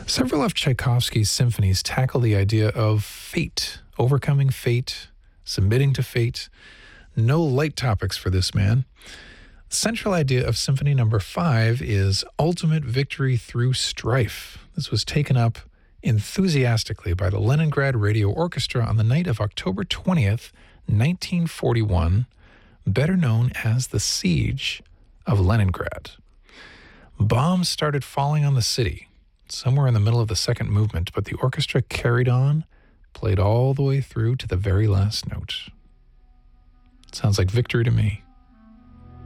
Several of Tchaikovsky's symphonies tackle the idea of fate, overcoming fate, submitting to fate. No light topics for this man. The central idea of Symphony Number 5 is ultimate victory through strife. This was taken up enthusiastically by the Leningrad Radio Orchestra on the night of October 20th, 1941, better known as the Siege of Leningrad. Bombs started falling on the city somewhere in the middle of the second movement, but the orchestra carried on, played all the way through to the very last note. Sounds like victory to me.